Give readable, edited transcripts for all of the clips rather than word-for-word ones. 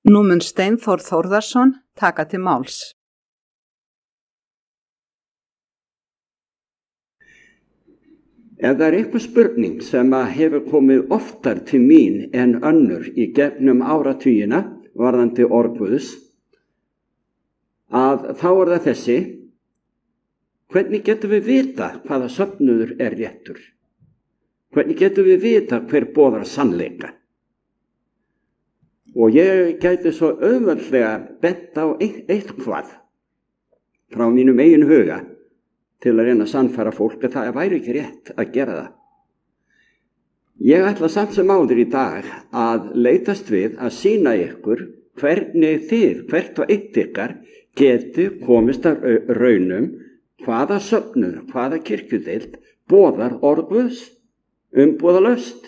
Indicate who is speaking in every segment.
Speaker 1: Nú mun Steinþór Þórðarson taka til máls.
Speaker 2: Ef það einhver spurning sem hefur komið oftar til mín en önnur í gegnum áratugina varðandi orð Guðs, að þá það þessi: hvernig getum við vita hvaða söfnuður er réttur? Hvernig getum við vita hver boðar sannleika? Og ég gæti svo auðveldlega bent á eitthvað frá mínum eigin huga til að reyna að sannfæra fólk að það væri ekki rétt að gera það. Ég ætla samt sem áður í dag að leitast við að sýna ykkur hvernig þið, hvert og eitt ykkar, geti komist að raunum hvaða söfnuður, hvaða kirkjudeild boðar orð Guðs umbúðalaust.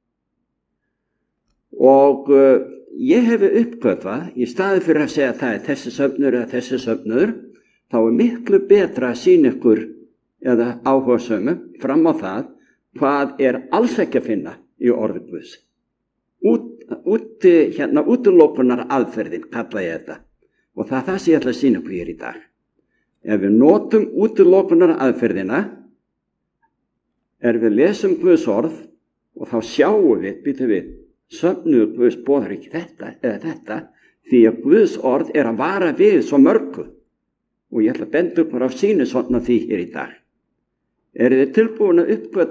Speaker 2: Og ég hef uppgötvað, í staði fyrir að segja að það er þessi söfnuður eða þessi söfnuður, þá er miklu betra að sýna ykkur eða áhugasömu fram á það hvað er alls ekki að finna í orði Guðs. Útilokunar aðferðin kalla ég þetta, og það er það sem ég ætla að sýna ykkur hér í dag. Ef við notum útilokunar aðferðina, við lesum Guðs orð og þá sjáum við, söfnuður Guðs boðar ekki þetta eða þetta, því að Guðs orð er að vara við svo mörgu, og ég ætla að benda ykkur á sýni svona því hér í dag. Þið tilbúin að uppgötva